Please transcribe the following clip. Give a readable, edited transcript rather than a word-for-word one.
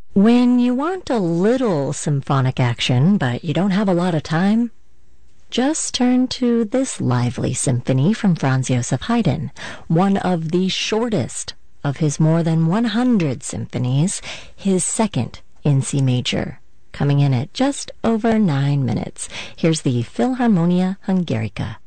When you want a little symphonic action, but you don't have a lot of time, just turn to this lively symphony from Franz Joseph Haydn, one of the shortest of his more than 100 symphonies, his second in C major, coming in at just over 9 minutes. Here's the Philharmonia Hungarica.